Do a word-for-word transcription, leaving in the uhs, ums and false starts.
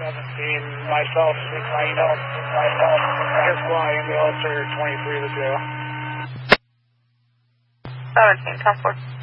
seventeen, myself, six nine zero, myself, air squad, ambulance, twenty-three to zero. seventeen, ten four.